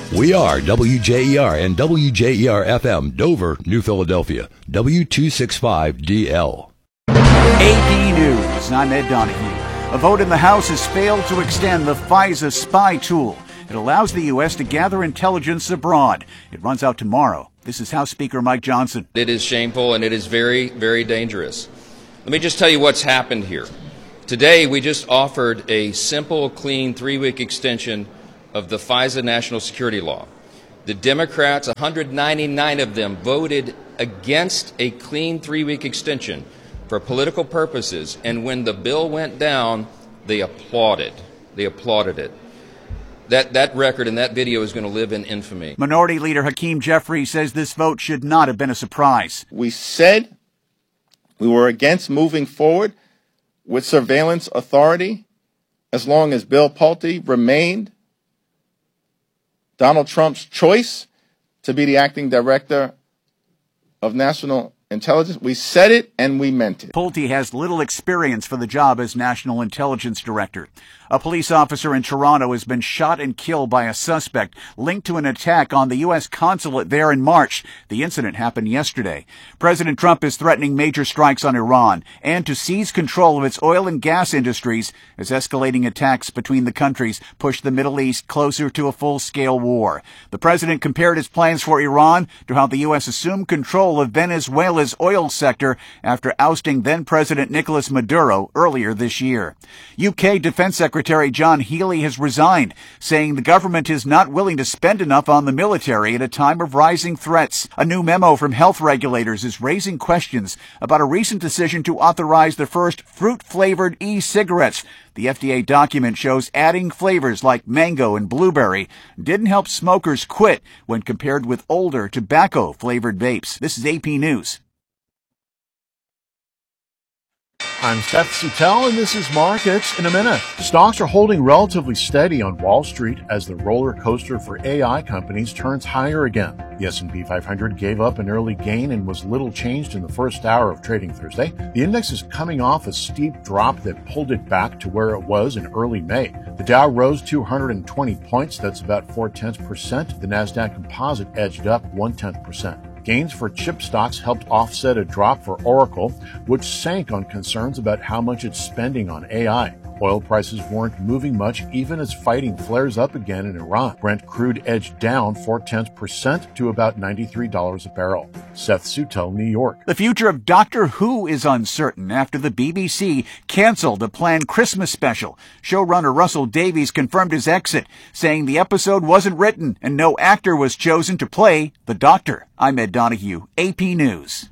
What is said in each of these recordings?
We are WJER and WJER-FM, Dover, New Philadelphia, W265DL. AP News, I'm Ed Donahue. A vote in the House has failed to extend the FISA spy tool. It allows the U.S. to gather intelligence abroad. It runs out tomorrow. This is House Speaker Mike Johnson. It is shameful and it is very, very dangerous. Let me just tell you what's happened here. Today, we just offered a simple, clean 3-week extension of the FISA national security law. The Democrats, 199 of them, voted against a clean 3-week extension for political purposes, and when the bill went down, they applauded. They applauded it. That record and that video is going to live in infamy. Minority Leader Hakeem Jeffries says this vote should not have been a surprise. We said we were against moving forward with surveillance authority as long as Bill Pulte remained Donald Trump's choice to be the acting director of national intelligence. We said it and we meant it. Pulte has little experience for the job as National Intelligence Director. A police officer in Toronto has been shot and killed by a suspect linked to an attack on the U.S. consulate there in March. The incident happened yesterday. President Trump is threatening major strikes on Iran and to seize control of its oil and gas industries as escalating attacks between the countries push the Middle East closer to a full-scale war. The president compared his plans for Iran to how the U.S. assumed control of Venezuela's oil sector after ousting then-President Nicolas Maduro earlier this year. UK Defense Secretary John Healey has resigned, saying the government is not willing to spend enough on the military at a time of rising threats. A new memo from health regulators is raising questions about a recent decision to authorize the first fruit-flavored e-cigarettes. The FDA document shows adding flavors like mango and blueberry didn't help smokers quit when compared with older tobacco-flavored vapes. This is AP News. I'm Seth Suttel, and this is Markets in a Minute. Stocks are holding relatively steady on Wall Street as the roller coaster for AI companies turns higher again. The S&P 500 gave up an early gain and was little changed in the first hour of trading Thursday. The index is coming off a steep drop that pulled it back to where it was in early May. The Dow rose 220 points, that's about 0.4%. The NASDAQ Composite edged up 0.1%. Gains for chip stocks helped offset a drop for Oracle, which sank on concerns about how much it's spending on AI. Oil prices weren't moving much even as fighting flares up again in Iran. Brent crude edged down 0.4% to about $93 a barrel. Seth Suttel, New York. The future of Doctor Who is uncertain after the BBC canceled a planned Christmas special. Showrunner Russell Davies confirmed his exit, saying the episode wasn't written and no actor was chosen to play the Doctor. I'm Ed Donahue, AP News.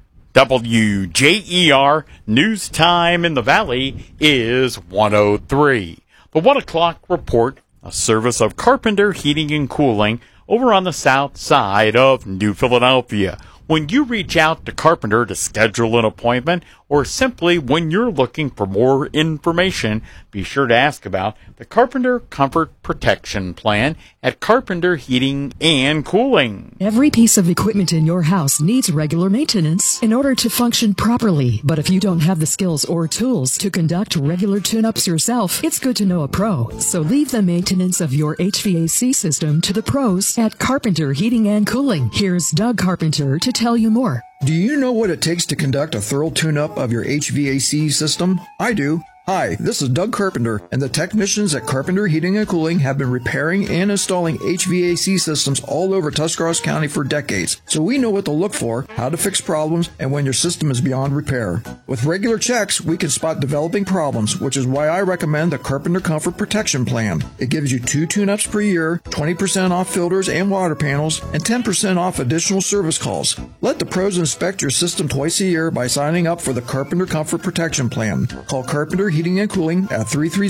WJER News Time in the Valley is 1:03. The 1 o'clock report, a service of Carpenter Heating and Cooling over on the south side of New Philadelphia. When you reach out to Carpenter to schedule an appointment or simply when you're looking for more information, be sure to ask about the Carpenter Comfort Protection Plan at Carpenter Heating and Cooling. Every piece of equipment in your house needs regular maintenance in order to function properly. But if you don't have the skills or tools to conduct regular tune-ups yourself, it's good to know a pro. So leave the maintenance of your HVAC system to the pros at Carpenter Heating and Cooling. Here's Doug Carpenter to tell you more. Do you know what it takes to conduct a thorough tune-up of your HVAC system? I do. Hi, this is Doug Carpenter, and the technicians at Carpenter Heating and Cooling have been repairing and installing HVAC systems all over Tuscarawas County for decades. So we know what to look for, how to fix problems, and when your system is beyond repair. With regular checks, we can spot developing problems, which is why I recommend the Carpenter Comfort Protection Plan. It gives you 2 tune-ups per year, 20% off filters and water panels, and 10% off additional service calls. Let the pros inspect your system twice a year by signing up for the Carpenter Comfort Protection Plan. Call Carpenter Heating and Cooling at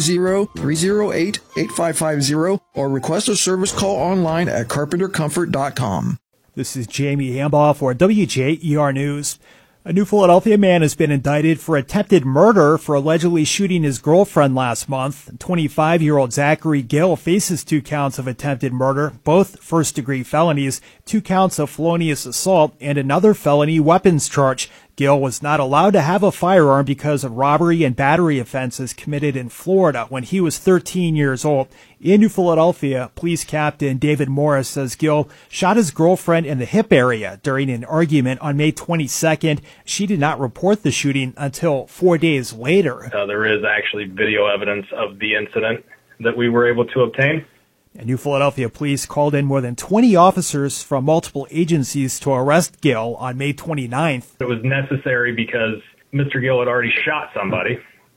330-308-8550 or request a service call online at carpentercomfort.com. This is Jamie Hambaugh for WJER News. A New Philadelphia man has been indicted for attempted murder for allegedly shooting his girlfriend last month. 25-year-old Zachary Gill faces 2 counts of attempted murder, both first-degree felonies, 2 counts of felonious assault, and another felony weapons charge. Gill was not allowed to have a firearm because of robbery and battery offenses committed in Florida when he was 13 years old. In New Philadelphia, Police Captain David Morris says Gill shot his girlfriend in the hip area during an argument on May 22nd. She did not report the shooting until 4 days later. There is actually video evidence of the incident that we were able to obtain. And New Philadelphia police called in more than 20 officers from multiple agencies to arrest Gill on May 29th. It was necessary because Mr. Gill had already shot somebody.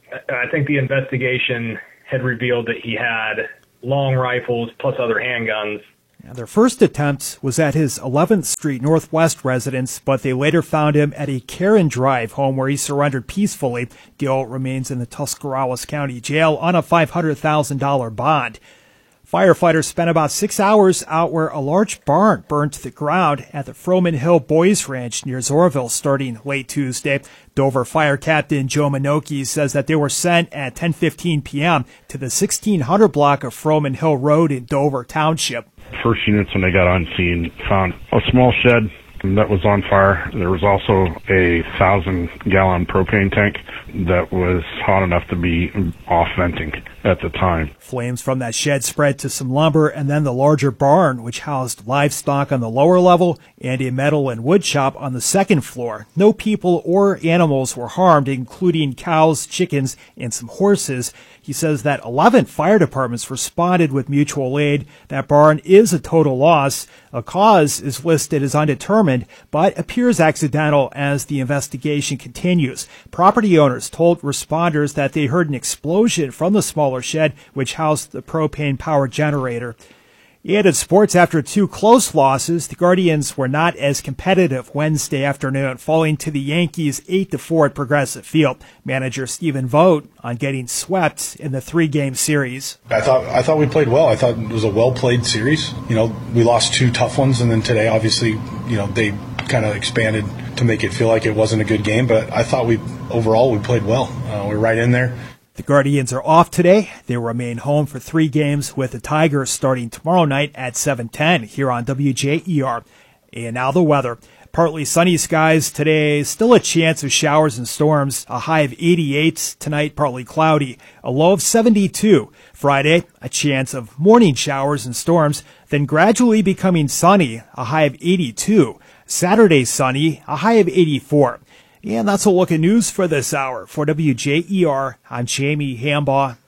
I think the investigation had revealed that he had long rifles plus other handguns. And their first attempt was at his 11th Street Northwest residence, but they later found him at a Karen Drive home where he surrendered peacefully. Gill remains in the Tuscarawas County Jail on a $500,000 bond. Firefighters spent about 6 hours out where a large barn burned to the ground at the Froman Hill Boys Ranch near Zorville starting late Tuesday. Dover Fire Captain Joe Minoki says that they were sent at 10:15 p.m. to the 1600 block of Froman Hill Road in Dover Township. First units, when they got on scene, found a small shed that was on fire. There was also a 1,000-gallon propane tank that was hot enough to be off venting at the time. Flames from that shed spread to some lumber and then the larger barn, which housed livestock on the lower level and a metal and wood shop on the second floor. No people or animals were harmed, including cows, chickens, and some horses. He says that 11 fire departments responded with mutual aid. That barn is a total loss. A cause is listed as undetermined, but appears accidental as the investigation continues. Property owners told responders that they heard an explosion from the smaller shed, which housed the propane power generator. And in sports, after 2 close losses, the Guardians were not as competitive Wednesday afternoon, falling to the Yankees 8-4 at Progressive Field. Manager Stephen Vogt on getting swept in the 3-game series. I thought we played well. I thought it was a well-played series. We lost 2 tough ones, and then today, obviously, they kind of expanded to make it feel like it wasn't a good game. But I thought overall we played well. We're right in there. The Guardians are off today. They remain home for 3 games with the Tigers starting tomorrow night at 7:10 here on WJER. And now the weather. Partly sunny skies today, still a chance of showers and storms, a high of 88. Tonight, partly cloudy, a low of 72. Friday, a chance of morning showers and storms, then gradually becoming sunny, a high of 82. Saturday, sunny, a high of 84. And that's a look at news for this hour. For WJER, I'm Jamie Hambaugh.